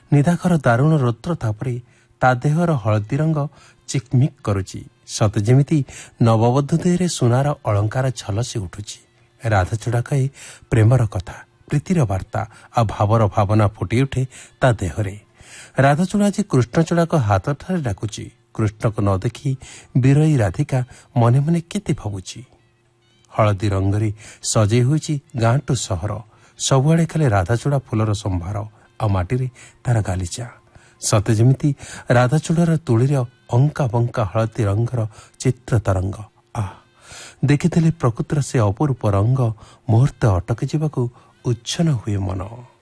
ନିଦାଘର ଦାରୁଣ ରୌଦ୍ର ତାପରେ ତା ଦେହର ହଳଦୀ ରଙ୍ଗ ଚିକମିକ୍ କରୁଛି। ସତେ ଯେମିତି ନବବଧୂ ଦେହରେ ସୁନାର ଅଳଙ୍କାର ଝଲସି ଉଠୁଛି। ରାଧାଚୂଡ଼ା କହେ ପ୍ରେମର କଥା, ପ୍ରୀତିର ବାର୍ତ୍ତା ଆଉ ଭାବର ଭାବନା ଫୁଟି ଉଠେ ତା ଦେହରେ। ରାଧାଚୂଡ଼ା ଆଜି କୃଷ୍ଣଚୂଡ଼ାକ ହାତଠାରେ ଡାକୁଛି। କୃଷ୍ଣକୁ ନ ଦେଖି ବିରହୀ ରାଧିକା ମନେ ମନେ କେତେ ଭାବୁଛି। ହଳଦୀ ରଙ୍ଗରେ ସଜେଇ ହୋଇଛି ଗାଁଠୁ ସହର। ସବୁଆଡ଼େ ଖାଲି ରାଧାଚୂଡ଼ା ଫୁଲର ସମ୍ଭାର ଆଉ ମାଟିରେ ତାର ଗାଲିଚା। ସତେ ଯେମିତି ରାଧାଚୂଡ଼ାର ତୁଳିର ଅଙ୍କା ବଙ୍କା ହଳଦୀ ରଙ୍ଗର ଚିତ୍ର ତରଙ୍ଗ। ଦେଖିଥିଲେ ପ୍ରକୃତିର ସେ ଅପରୂପ ରଙ୍ଗ ମୁହୂର୍ତ୍ତ ଅଟକି ଯିବାକୁ ଉଚ୍ଛନ୍ନ ହୁଏ ମନ।